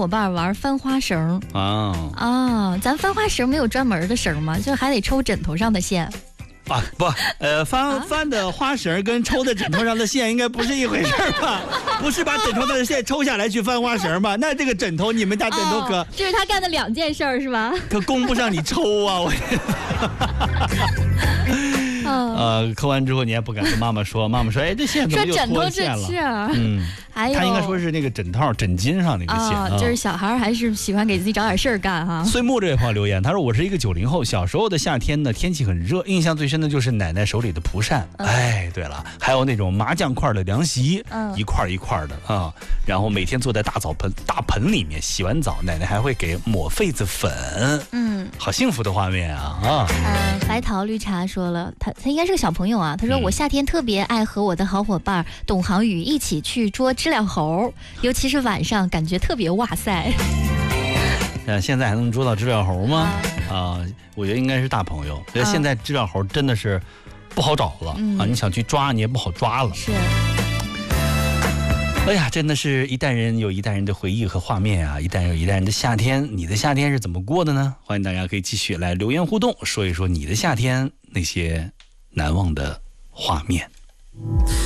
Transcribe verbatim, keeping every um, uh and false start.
伙伴玩翻花绳啊啊，咱翻花绳没有专门的绳吗？就还得抽枕头上的线。 啊不，呃，翻、啊、翻的花绳跟抽的枕头上的线应该不是一回事吧？不是把枕头上的线抽下来去翻花绳吧？那这个枕头，你们家枕头可、 哦、这是他干的两件事是吧？ 可供不上你抽啊！我。呃，抠完之后你还不敢跟妈妈说，妈妈说：“哎，这线怎么又脱线了？”嗯， 还有他应该说是那个枕套、枕巾上那个线啊。 就是小孩还是喜欢给自己找点事儿干哈。 岁木这位朋友留言，他说：“我是一个九零后，小时候的夏天呢，天气很热，印象最深的就是奶奶手里的蒲扇。嗯、哎，对了，还有那种麻酱块的凉席，嗯、一块一块的啊。然后每天坐在大澡盆大盆里面洗完澡，奶奶还会给抹痱子粉。嗯，好幸福的画面啊啊！ 呃，白桃绿茶说了，他他应该是个小朋友啊。他说、嗯、我夏天特别爱和我的好伙伴董航宇一起去捉知了猴，尤其是晚上，感觉特别哇塞。 呃，现在还能捉到知了猴吗？啊、呃，我觉得应该是大朋友。觉得现在知了猴真的是不好找了、嗯、啊，你想去抓你也不好抓了。 是。 哎呀，真的是一代人有一代人的回忆和画面啊，一代人有一代人的夏天。你的夏天是怎么过的呢？欢迎大家可以继续来留言互动，说一说你的夏天那些难忘的画面。